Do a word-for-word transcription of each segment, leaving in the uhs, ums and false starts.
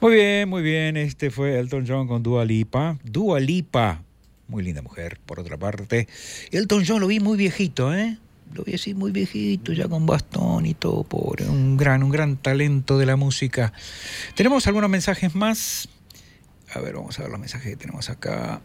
Muy bien, muy bien. Este fue Elton John con Dua Lipa. Dua Lipa, muy linda mujer, por otra parte. Elton John lo vi muy viejito, ¿eh? Lo vi así muy viejito, ya con bastón y todo, pobre. Un gran, un gran talento de la música. ¿Tenemos algunos mensajes más? A ver, vamos a ver los mensajes que tenemos acá.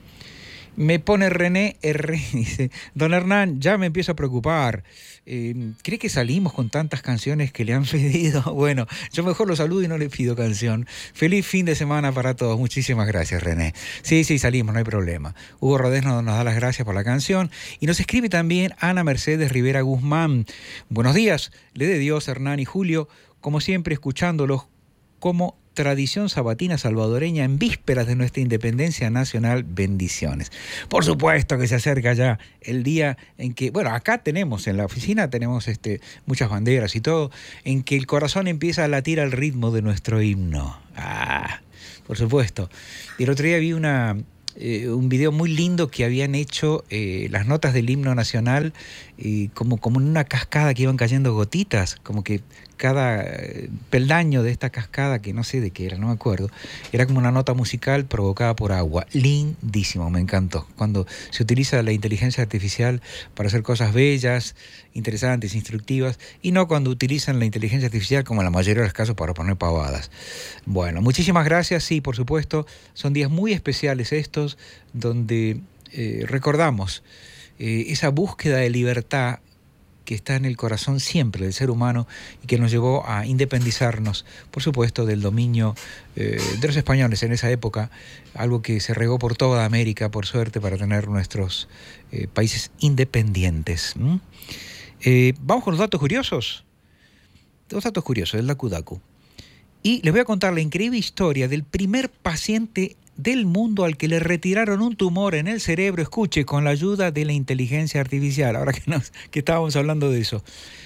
Me pone René R. Dice, don Hernán, ya me empiezo a preocupar. Eh, ¿Cree que salimos con tantas canciones que le han pedido? Bueno, yo mejor lo saludo y no le pido canción. Feliz fin de semana para todos. Muchísimas gracias, René. Sí, sí, salimos, no hay problema. Hugo Rodés nos, nos da las gracias por la canción. Y nos escribe también Ana Mercedes Rivera Guzmán. Buenos días, le de Dios, Hernán y Julio. Como siempre, escuchándolos como tradición sabatina salvadoreña en vísperas de nuestra independencia nacional. Bendiciones. Por supuesto que se acerca ya el día en que, bueno, acá tenemos, en la oficina tenemos este, muchas banderas y todo, en que el corazón empieza a latir al ritmo de nuestro himno. Ah, por supuesto. Y el otro día vi una... Eh, un video muy lindo que habían hecho eh, las notas del himno nacional eh, como, como en una cascada que iban cayendo gotitas, como que cada eh, peldaño de esta cascada, que no sé de qué era, no me acuerdo, era como una nota musical provocada por agua. Lindísimo, me encantó. Cuando se utiliza la inteligencia artificial para hacer cosas bellas, interesantes, instructivas, y no cuando utilizan la inteligencia artificial, como en la mayoría de los casos, para poner pavadas. Bueno, muchísimas gracias. Sí, por supuesto, son días muy especiales estos, donde eh, recordamos eh, esa búsqueda de libertad que está en el corazón siempre del ser humano y que nos llevó a independizarnos, por supuesto, del dominio eh, de los españoles en esa época, algo que se regó por toda América, por suerte, para tener nuestros eh, países independientes. ¿Mm? Eh, Vamos con los datos curiosos. Dos datos curiosos del Dacu Dacu. Y les voy a contar la increíble historia del primer paciente del mundo al que le retiraron un tumor en el cerebro, escuche, con la ayuda de la inteligencia artificial, ahora que, nos, que estábamos hablando de eso.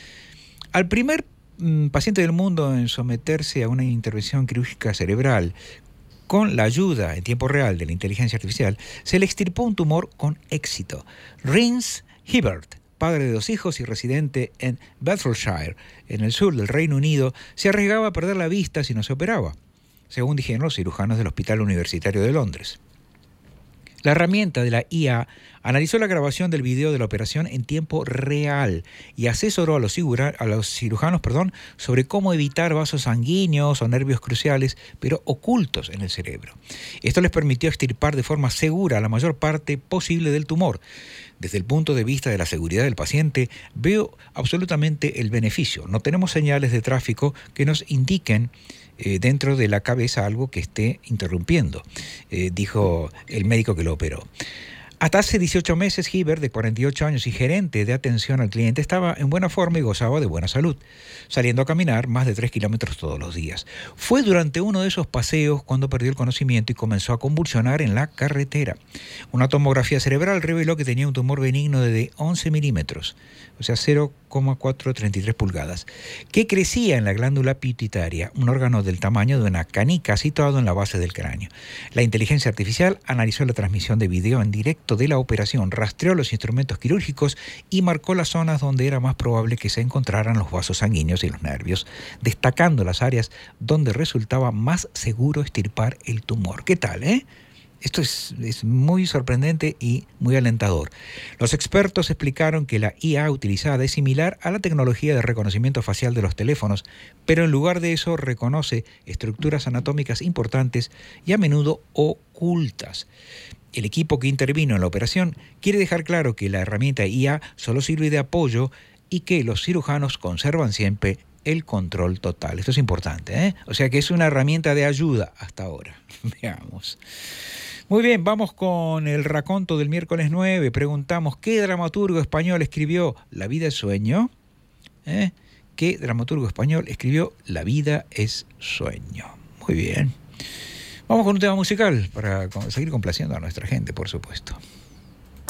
Al primer mm, paciente del mundo en someterse a una intervención quirúrgica cerebral con la ayuda en tiempo real de la inteligencia artificial, se le extirpó un tumor con éxito. Rhys Hibbert, padre de dos hijos y residente en Bedfordshire, en el sur del Reino Unido, se arriesgaba a perder la vista si no se operaba, según dijeron los cirujanos del Hospital Universitario de Londres. La herramienta de la I A analizó la grabación del video de la operación en tiempo real y asesoró a los, cigura, a los cirujanos perdón, sobre cómo evitar vasos sanguíneos o nervios cruciales, pero ocultos en el cerebro. Esto les permitió extirpar de forma segura la mayor parte posible del tumor. Desde el punto de vista de la seguridad del paciente, veo absolutamente el beneficio. No tenemos señales de tráfico que nos indiquen eh, dentro de la cabeza algo que esté interrumpiendo, eh, dijo el médico que lo operó. Hasta hace dieciocho meses, Hibbert, de cuarenta y ocho años y gerente de atención al cliente, estaba en buena forma y gozaba de buena salud, saliendo a caminar más de tres kilómetros todos los días. Fue durante uno de esos paseos cuando perdió el conocimiento y comenzó a convulsionar en la carretera. Una tomografía cerebral reveló que tenía un tumor benigno de once milímetros, o sea, cero coma cuatrocientos treinta y tres pulgadas, que crecía en la glándula pituitaria, un órgano del tamaño de una canica situado en la base del cráneo. La inteligencia artificial analizó la transmisión de video en directo de la operación, rastreó los instrumentos quirúrgicos y marcó las zonas donde era más probable que se encontraran los vasos sanguíneos y los nervios, destacando las áreas donde resultaba más seguro extirpar el tumor. ¿Qué tal, eh? Esto es, es muy sorprendente y muy alentador. Los expertos explicaron que la I A utilizada es similar a la tecnología de reconocimiento facial de los teléfonos, pero en lugar de eso reconoce estructuras anatómicas importantes y a menudo ocultas. El equipo que intervino en la operación quiere dejar claro que la herramienta I A solo sirve de apoyo y que los cirujanos conservan siempre el control total. Esto es importante, ¿eh? O sea que es una herramienta de ayuda hasta ahora. Veamos. Muy bien, vamos con el raconto del miércoles nueve. Preguntamos, ¿qué dramaturgo español escribió La vida es sueño? ¿Eh? ¿Qué dramaturgo español escribió La vida es sueño? Muy bien. Vamos con un tema musical para seguir complaciendo a nuestra gente, por supuesto.